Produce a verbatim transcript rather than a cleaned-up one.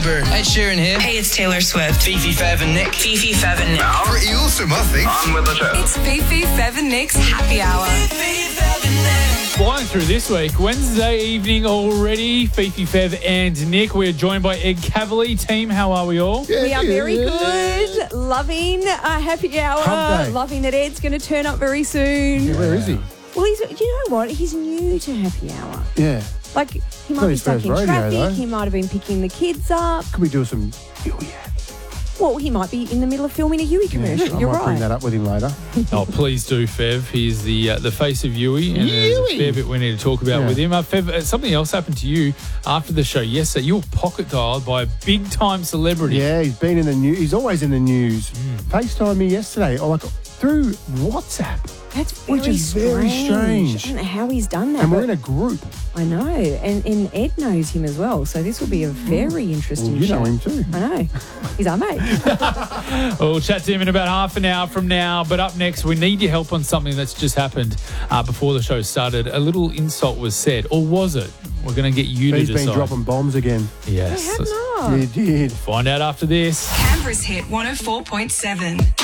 Bieber. Ed Sheeran here. Hey, it's Taylor Swift. Fifi, Fev and Nick. Fifi, Fev and Nick. Pretty awesome, I think. On with the show. It's Fifi, Fev and Nick's Happy Hour. Flying through this week, Wednesday evening already. Fifi, Fev and Nick. We're joined by Ed Cavalier. Team, how are we all? We are very good. Loving a happy hour. Hump day. Loving that Ed's going to turn up very soon. Yeah, where is he? Well, he's. Do you know what? He's new to happy hour. Yeah. Like, he Not might be his stuck first in rodeo, traffic. though. He might have been picking the kids up. Could we do some Yui? Well, he might be in the middle of filming a Yui commercial. I You're might right. bring that up with him later. Oh, please do, Fev. He's the uh, the face of Yui, and there's a fair bit we need to talk about Yeah. with him. Uh, Fev, uh, something else happened to you after the show yesterday. You were pocket dialed by a big time celebrity. Yeah, he's been in the news. He's always in the news. FaceTimed me yesterday, or like through WhatsApp. That's very Which is very strange. I don't know how he's done that. And we're but in a group. I know. And, and Ed knows him as well. So this will be a very interesting Well, you show. know him too. I know. He's our mate. We'll chat to him in about half an hour from now. But up next, we need your help on something that's just happened uh, before the show started. A little insult was said, or was it? We're going to get you He's to been decide. dropping bombs again. Yes. Have Let's not. He did. find out after this. Canberra's hit one oh four point seven.